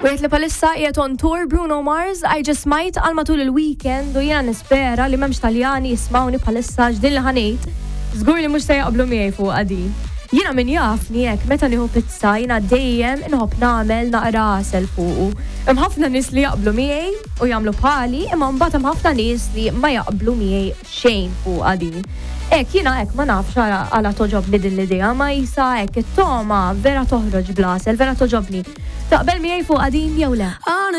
Wieħed li palissa qiegħed on tour Bruno Mars, I just might għal matul il-weekend u jiena nispera li m'hemmx Taljani jismawni palissa x'din li ħanejt. Żgur li mhux se jaqblu miegħi fuq għadi. Jiena min jafni hekk meta nieħu pizza jiena dejjem inħobb nagħmel naqra għasel fuqu. Hemm ħafna nies li jaqblu miegħi u jagħmlu bħali, imma mbagħad hemm ħafna nies li ma jaqblu miegħi xejn fuq għadi. Jiena ma nafx għala toġobni din l-idea, ma jisa it-toma vera toħroġ blasel, vera toġobni. Taqbel miegħi fuq għadin jew le?